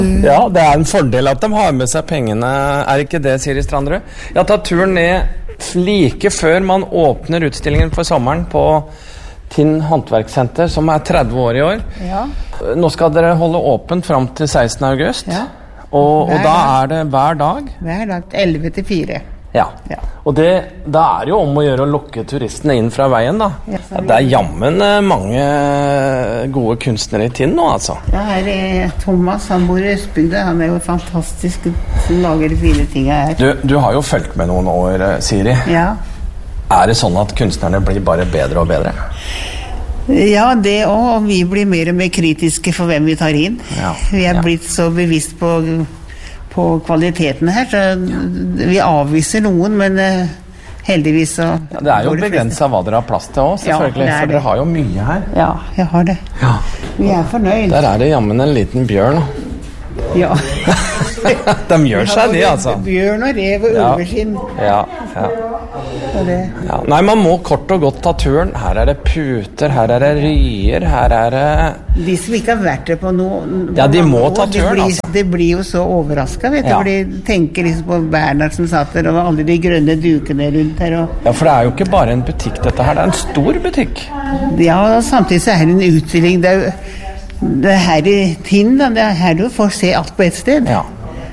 Ja, det en fordel at de har med seg pengene, ikke det, Siri Stranderud? Jeg tar turen ned like før man åpner utstillingen for sommeren på Tinn Håndverkssenter, som 30 år i år. Ja. Nå skal dere holde åpent frem til 16. august, Ja. og da det hver dag? Hver dag, 11 til 4. Ja, Ja. og da det jo om å gjøre å lokke turistene inn fra veien da. Ja, Ja, det jammen mange gode kunstnere i Tinn nå, altså. Ja, her Thomas, han bor i Østbygda, han jo fantastisk, som lager de fine tingene her. Du har jo fulgt med noen år, Siri. Ja. Det sånn at kunstnerne blir bare bedre og bedre? Ja, det også, og vi blir mer og mer kritiske for hvem vi tar inn. Ja, Vi ja. blitt så bevisst på kvaliteten her, så vi avviser noen, men heldigvis så... Ja, det jo begrenset hva dere har plass til også, selvfølgelig, Ja, det for dere har jo mye her. Ja, jeg har det. Ja. Vi fornøyd. Der det jammen en liten bjørn. Ja. De gjør seg det, altså. Bjørn og rev og ulveskinn. Ja, ja. Og det. Ja. Nei, man må kort og godt ta turen. Her det puter, her det ryer, her det... De som ikke har vært det på noe... Ja, de må ta turen, altså. Det blir jo så overrasket, vet du. Ja. For de tenker liksom på Bernhard som satt der, og alle de grønne dukene rundt her. Og... Ja, for det jo ikke bare en butikk dette her, det en stor butikk. Ja, og samtidig så det en utstilling. Det her i Tinn, det her du får se alt på ett sted. Ja.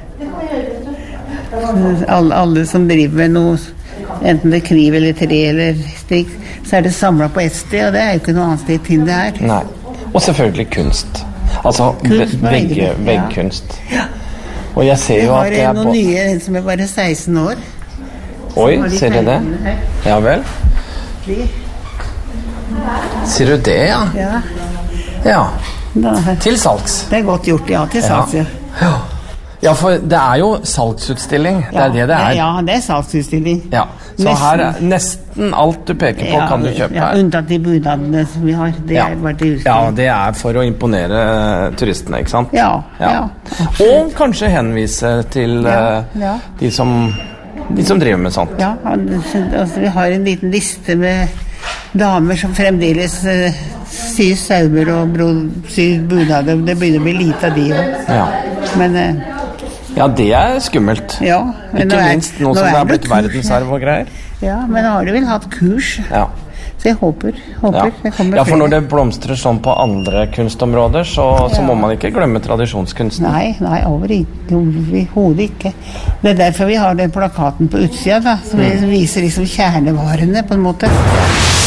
Alle som driver med noe, enten det kniv eller tre eller strikk, så det samlet på ett sted, og det jo ikke noe annet sted i Tinn det her. Nei. Og selvfølgelig kunst. Altså Kunst på veggene, veggkunst. Og jeg ser jo at Jeg har noen nye, en som bare 16 år. Oi, har de ser du det? tegnene her. Ja vel. Ser du det, ja? Ja. Ja. Da, Til salgs. det godt gjort, ja, til salgs, ja. Ja. Ja, for det jo salgsutstilling. Det det det Ja, det salgsutstilling. Ja. Så her nesten alt du peker på kan du kjøpe ja, her. unntatt de budadene som vi har. Det bare til Ja, utstilling. det for å imponere turistene, ikke sant? Ja, ja. Og kanskje henvise til Ja. de som driver med sånt. Ja, altså, vi har en liten liste med damer som fremdeles syr sauer og syr bunader. Det begynner å bli lite av de også. Ja. Men Ja, det skummelt. ja, men Ikke minst nå som det blitt kurs her. verdensarv og greier. Ja, men nå har de vel hatt kurs, Ja. så jeg håper Ja. det kommer Ja, for når flere. det blomstrer sånn på andre kunstområder, så må man ikke glemme tradisjonskunsten. Nei, overhodet ikke. Det derfor vi har den plakaten på utsida, da, som viser liksom kjernevarene, på en måte.